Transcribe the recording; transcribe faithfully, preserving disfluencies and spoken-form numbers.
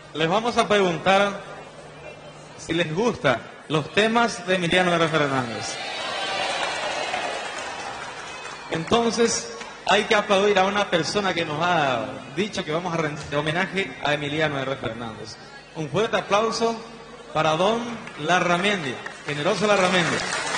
les vamos a preguntar si les gustan los temas de Emiliano R. Fernández. Entonces, hay que aplaudir a una persona que nos ha dicho que vamos a rendir homenaje a Emiliano R. Fernández. Un fuerte aplauso para don Larramendi, generoso Larramendi.